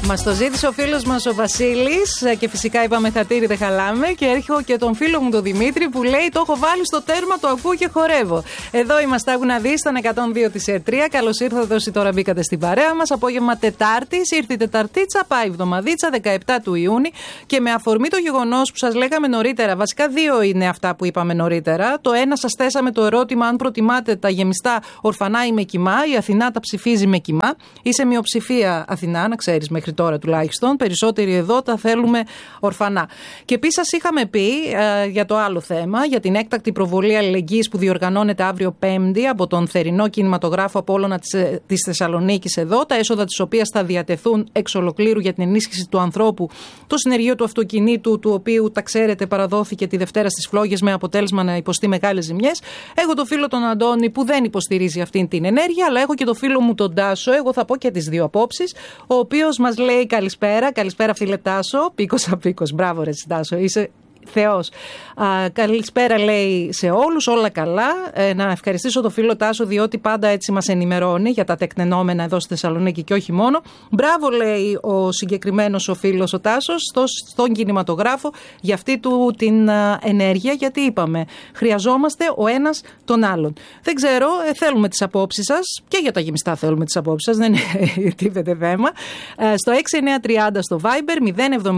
Μας το ζήτησε ο φίλος μας ο Βασίλης και φυσικά είπαμε χατήρι δεν χαλάμε. Και έρχομαι και τον φίλο μου τον Δημήτρη που λέει: το έχω βάλει στο τέρμα, το ακούω και χορεύω. Εδώ είμαστε, άκου να δεις, στον 102 της ΕΡΤΡΙΑ. Καλώς ήρθατε όσοι τώρα μπήκατε στην παρέα μας. Απόγευμα Τετάρτης, ήρθε η Τεταρτίτσα, πάει εβδομαδίτσα, 17 του Ιούνιου. Και με αφορμή το γεγονός που σας λέγαμε νωρίτερα, βασικά δύο είναι αυτά που είπαμε νωρίτερα. Το ένα, σας θέσαμε το ερώτημα αν προτιμάτε τα γεμιστά ορφανά ή με κοιμά. Η Αθηνά τα ψηφίζει με κοιμά. Είσαι μειοψηφία Αθηνά, να ξέρεις, μέχρι τώρα τουλάχιστον. Περισσότεροι εδώ τα θέλουμε ορφανά. Και επίσης σας είχαμε πει για το άλλο θέμα, για την έκτακτη προβολή αλληλεγγύης που διοργανώνεται αύριο Πέμπτη από τον θερινό κινηματογράφο Απόλλωνα της Θεσσαλονίκης εδώ, τα έσοδα της οποίας θα διατεθούν εξ ολοκλήρου για την ενίσχυση του ανθρώπου, το συνεργείο του αυτοκινήτου, του οποίου, τα ξέρετε, παραδόθηκε τη Δευτέρα στις Φλόγες με αποτέλεσμα να υποστεί μεγάλες ζημιές. Έχω το φίλο τον Αντώνη που δεν υποστηρίζει αυτή την ενέργεια, αλλά έχω και το φίλο μου τον Τάσο. Εγώ θα πω και τις δύο απόψεις. Ο οποίος μας λέει καλησπέρα. Καλησπέρα, φίλε Τάσο. Πίκος απίκος. Μπράβο, ρε Τάσο. Είσαι Θεός. Καλησπέρα, λέει, σε όλους, όλα καλά. Να ευχαριστήσω τον φίλο Τάσο, διότι πάντα έτσι μας ενημερώνει για τα τεκνενόμενα εδώ στη Θεσσαλονίκη και όχι μόνο. Μπράβο, λέει ο συγκεκριμένος ο φίλος ο Τάσος, στον κινηματογράφο για αυτή του την ενέργεια, γιατί είπαμε, χρειαζόμαστε ο ένας τον άλλον. Δεν ξέρω, θέλουμε τις απόψεις σας και για τα γεμιστά θέλουμε τις απόψεις σας, δεν είναι τίποτε θέμα. Στο 6930 στο Viber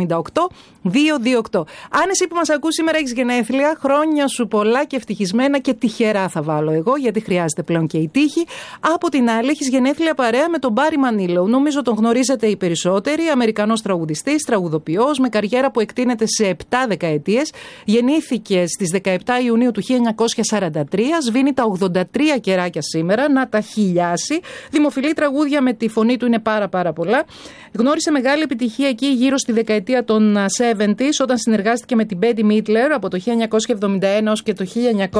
078 228. Αν εσύ που μας ακούς σήμερα έχεις γενέθλια, χρόνια σου πολλά και ευτυχισμένα και τυχερά θα βάλω εγώ, γιατί χρειάζεται πλέον και η τύχη. Από την άλλη, έχεις γενέθλια παρέα με τον Μπάρι Μανίλο. Νομίζω τον γνωρίζετε οι περισσότεροι. Αμερικανός τραγουδιστής, τραγουδοποιός, με καριέρα που εκτείνεται σε 7 δεκαετίες. Γεννήθηκε στις 17 Ιουνίου του 1943. Σβήνει τα 83 κεράκια σήμερα, να τα χιλιάσει. Δημοφιλή τραγούδια με τη φωνή του είναι πάρα πολλά. Γνώρισε μεγάλη επιτυχία εκεί γύρω στη δεκαετία των 70s, όταν συνεργάστηκε με την Μπέντι Μίτλερ από το 1971 ως και το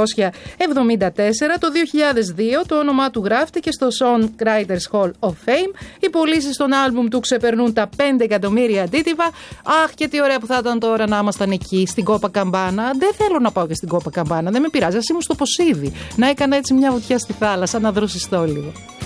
1974. Το 2002 το όνομά του γράφτηκε στο Songwriters Hall of Fame. Οι πωλήσεις των άλμπουμ του ξεπερνούν τα 5 εκατομμύρια αντίτυπα. Αχ, και τι ωραία που θα ήταν τώρα να ήμασταν εκεί στην Κόπα Καμπάνα. Δεν θέλω να πάω και στην Κόπα Καμπάνα, δεν με πειράζει. Ας ήμουν στο Ποσίδι. Να έκανα έτσι μια βουτιά στη θάλασσα, να δροσιστώ λίγο.